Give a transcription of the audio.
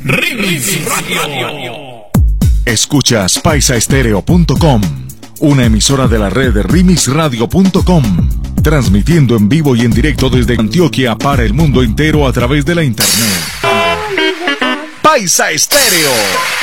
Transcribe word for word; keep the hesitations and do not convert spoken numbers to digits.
Remix Radio. Escuchas paisa estéreo punto com, una emisora de la red remix radio punto com, transmitiendo en vivo y en directo desde Antioquia para el mundo entero a través de la internet. Paisa Estéreo.